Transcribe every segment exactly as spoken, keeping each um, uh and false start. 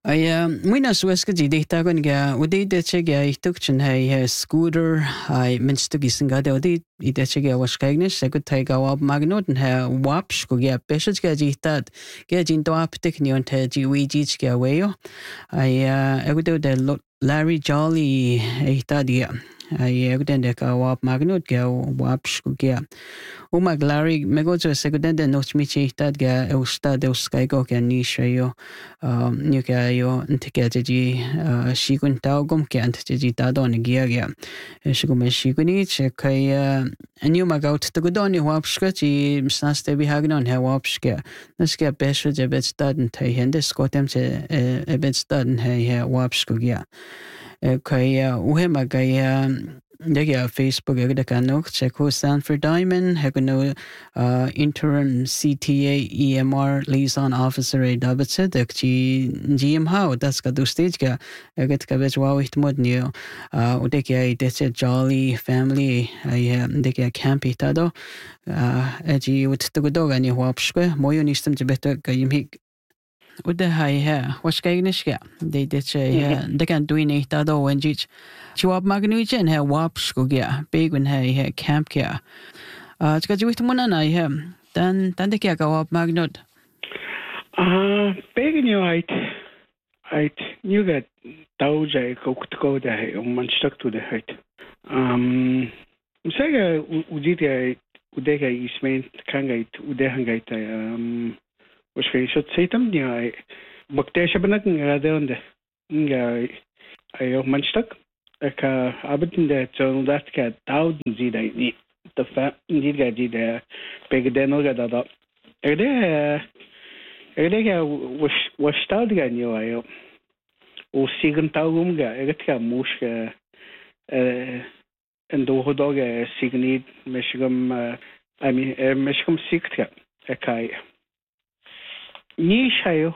Ay muina sueska di data gon ga udi de che ga ituk chen hai scooter ai minstu gisen ga de udi ide che ga was kaignis se gut tai ga wab magnoten ha waps go ga beshet ga di tat ga jin do aptik ni on te ji wi ji ga weyo ai egudo de Larry Jolly ai ta dia ai egudo de ka wab magnot ga waps go ga o mag Larry mego jo se gudo de noch mi chi tat ga e usta de uskai go ga ni shyo ni ga yo ntike ji shi gun ta gom ke ant ji ta don gi ga shi gum shi guni che kai anyu mag out to godoni wapska ji snaste bi hagnon ha wapska nas ga besho je bet staden te hende skotem che e bet staden ha wapska ga kai uhe mag ga Dega Facebook ega kanok check ho Stanford Diamond hegno uh, interim C T A E M R liaison officer a dabetse dek chi G M how das ka du stage ga ega ka bet wow it mod new uh udeke ai detse jolly family ai deke camp itado uh eji ut to doga ni hopske moyo nistem je beto ga yimik Ude hai he, was kaigniske, de dit ze he, de kan doen niet dat al en iets. Je wap magnuitje en he wap skogia, begun he he camp kia. Uh, het gaat je wicht moena na he, dan dan de kia ga wap magnut. Ah, begun je uit, uit, nu gaat touwje kookt kode he, om een stuk toe de uit. Um, zeggen, hoe ziet hij, hoe de hij is meent, kan hij, hoe de hij gaat, um. Was kai shot saitam ni ai bakte shabanak ngade onde nga ayo manstak ka abatin de chon dat ka thousand ji dai ni the fa ni ga ji de peg de no ga da da ede ede ga was was stad ga ni ayo o sigan taugum ga ede ka mush ga eh en do hodog signit meshgam I mean meshgam sikta kai Ní séo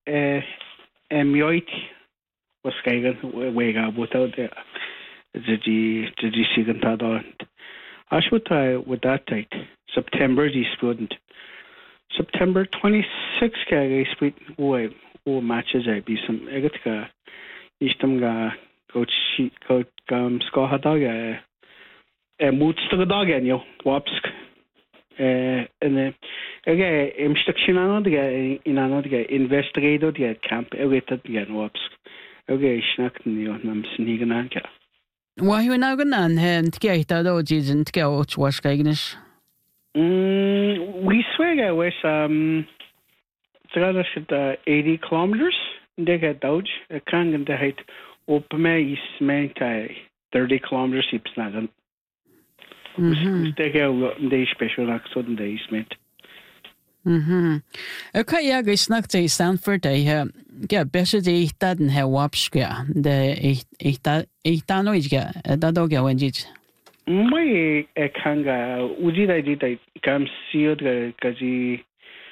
mioit was keigen wega without the the the sigan tada. As what I with that date September the student September twenty-sixth ka speed o o matches I be some egatka istam ga coach coach gam ska hadaga e moedste dagen jo wapsk eh en Ege imstuktion anodige in anodige investigator die camp ewetat die wapsk. Ege snakten jo nam snigen anka. Wa hu na ganan he ntkeita do jizn ntke o chwas kaignis. Mm we swega was um tsrada shit eighty kilometers ndega dodge kangen de height op me is mentai thirty kilometers ipsnagan. Mhm. Ndega de special action de is met. Mhm. Okay, ja, ik snap dat Stanford hij ja best de dat en hij wapska de ik ik dat ik dan nooit ga dat ook ja wanneer Mai ekanga uji dai di dai kam sio de kaji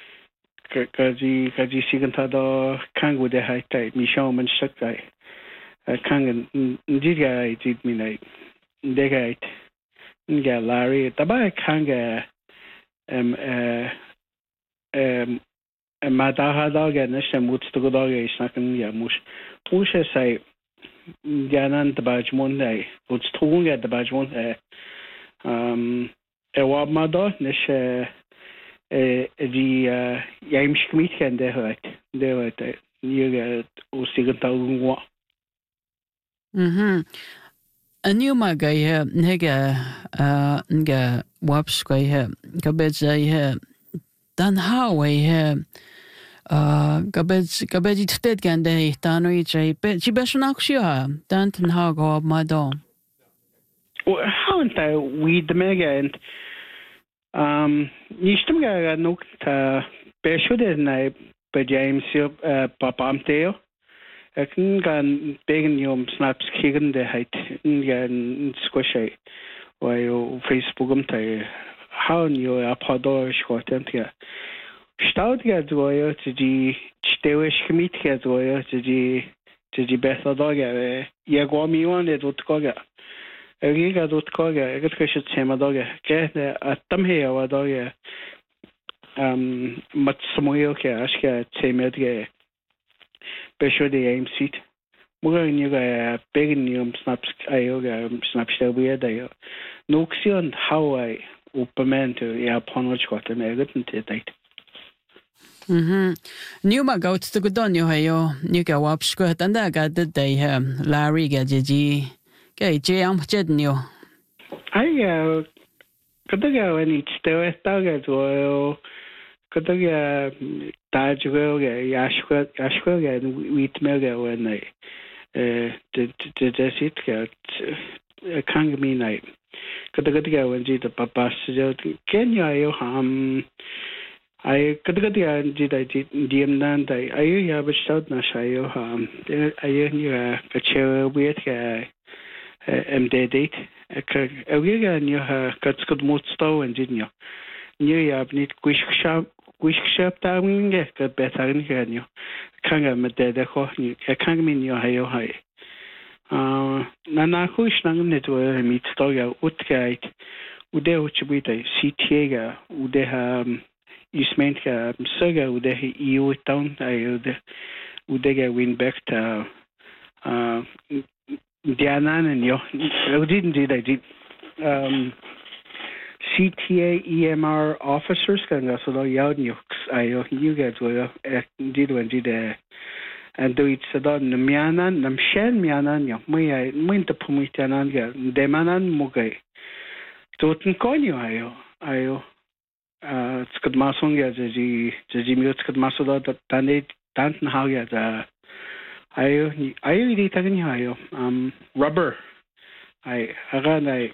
kaji kaji sigan ta do kangu de hai tai mi shao man shak dai kang ndi ga di mi nai de ga nga Larry tabai kanga em eh Um, maar daar gaat ook en is en moet toch ook eens snakken ja moest moest je zei ja dan de badgemon nee wat toen ja de badgemon um er was maar dat is eh die ja im schmied gaan de het de het je o sigen taun wa mhm a new maga he nega uh nga waps ko he kabet he dan how he uh gabet gabet it gan de tano ich pe ci besnaxia dan ten how go madam how and we the mega and um nistum ga no ta beshude na pe James papamteo ekin gan begen yom snaps kigen de height in squishy or Facebook um ta how you apador schwartentia staut ga zoyo ti stewish gemit ga zoyo ti ti besa doga ya gomi on de dot koga ega dot koga ega tkashit sema doga ke atam he wa doga um mat samoyo ke ashka temed ge besho de aim seat. Muga ni ga begin ni snaps ayo ga snaps da we da yo. Noxion how I upperman to ya ponwich got an egotant date. Mhm. New ma gout to go don yo hayo. New ga wap squat and that got the day um Larry ga jiji. Gay jam jet new. I uh kadaga when it's the target or kadaga tajgo ga yashwa yashwa ga wheat mega when I uh the the the sit ga kang mi night. Kadaga when the papa Kenya yo um I kadaga did I did D M nan I I have a shout na shayo um I you a chair weird ga em de date a wiga ni ha katskud motstow en dinyo ni ya nit kwishkshap kwishkshap ta minge ka betarin ganyo kanga mede de kho ni kanga min yo hayo hay ah na na khush nang net wo mit stoga utkait ude uchbita C T A ga ude ha isment ga saga ude eu town ayo de ude ga win back ta ah Diana and yo, I didn't do that. Did um, C T A E M R officers can go so loud you I you guys will did when did and do it so done miana nam shen miana yo me I went to pumitianan ga demanan mugay toten konyo ayo ayo uh skad masong ya ji ji mi skad masoda tanit tanten how ya da I I really taking hayo um rubber I aga I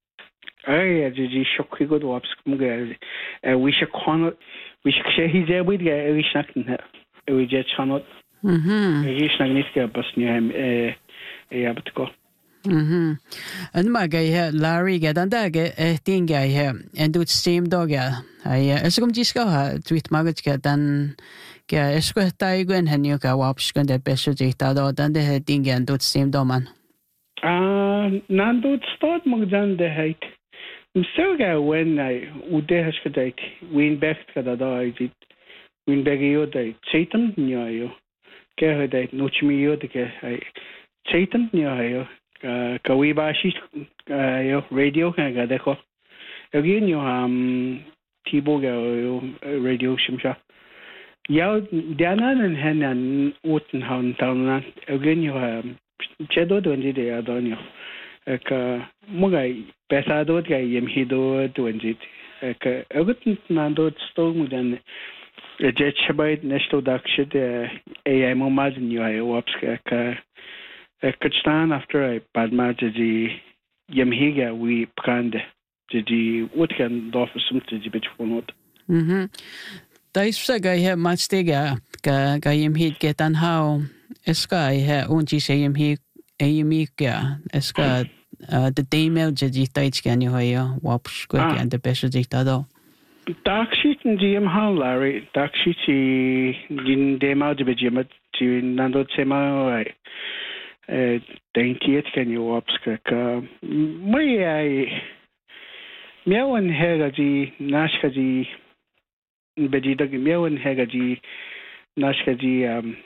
I ji shokki go waps muga we should con we should share his with ga we shakten we just chanot mhm we shakten ga bas ni eh eh abtko mhm and ma ga Larry ga dan da ga ting ga he and do steam dog ga I es kom jiska ha tweet magach ga dan ga esko taigen henyo ga waps kan de besho jita do dan de ting ga do steam do man ah nan do start mo dan de height so ga when I ude has gedait win best ga da I did win begio de chaitan nyo yo ga gedait no chimi yo de ga I chaitan nyo yo ka wi ba shi yo radio ga de ko again yo um tibo ga yo radio shimsha ja Diana and Henan Utenhaun town again you um chedo do ndi de adonio ka mugai pesado ga yem hido do ndi ka agut nando sto mudan jet shabai nesto dakshid ai mo mazin you I waps ka ka stan after I padmaji yem higa we prande ji utkan dofsum ji bit fonot mhm Dais sa ga he matstiga ga ga yim hit get an how eska he unji se yim hi yim ga eska the demel ji tait kan yo yo waps go and the best ji ta do dark sheet in G M Hall Larry dark sheet din demo de bejimat ji nando tema eh daintiet kan yo waps ka mai ai miawan he ga ji nashka ji Bedi dog mewan hegaji nashkaji um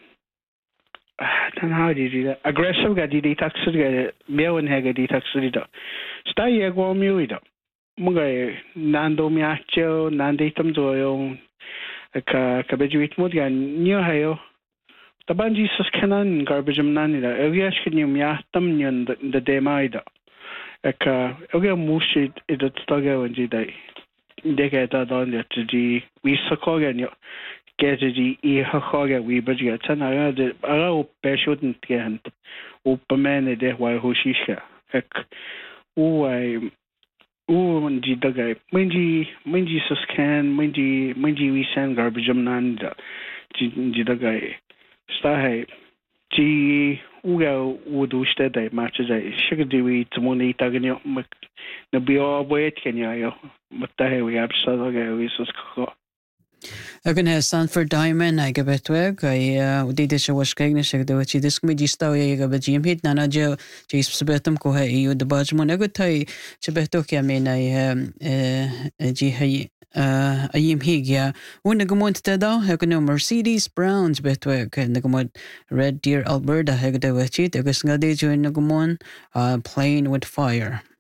tan how did you aggressive ga di taxi ga mewan hegadi taxi do sta ye go mi do muga nando mi acho nande tam zo yo ka ka bejuit mod ga nyo hayo taban jesus kanan garbage nan da eviash kin mi atam nyon the demai do ka oge mushi it stoga wenji dai Dega da don ya ji we sakoga nyo get ji I hakoga we budget tan ara de ara o peshodent gehent o pemene de wa hoshisha ek o ai o ji daga minji minji suskan minji minji we send garbage nan da ji ji daga sta hai ji uga o do ste dai match dai shigdi we tmoni tagnyo na bio boet kenya yo matahe we absa ga we sus ko Agan he Sanford Diamond ay gabetweg ay udide siya washkegna siya daw chi disk mi jistaw ay gabe jim hit nana je jis sabetum ko he iu de bajmon agut ay sabeto kya men ay ji hay ayim higya un nagmont tada hekno Mercedes Browns betweg nagmont Red Deer Alberta hegda wachi agus ngade jo nagmon Playing with Fire.